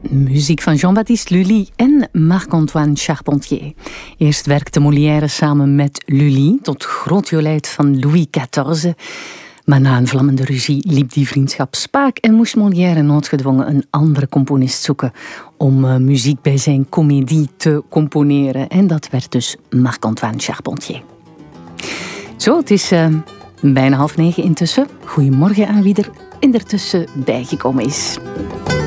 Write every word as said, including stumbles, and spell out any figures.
Muziek van Jean-Baptiste Lully en Marc-Antoine Charpentier. Eerst werkte Molière samen met Lully, tot groot jolijt van Louis quatorze. Maar na een vlammende ruzie liep die vriendschap spaak en moest Molière noodgedwongen een andere componist zoeken om uh, muziek bij zijn comédie te componeren. En dat werd dus Marc-Antoine Charpentier. Zo, het is uh, bijna half negen intussen. Goedemorgen aan wie er intussen bijgekomen is.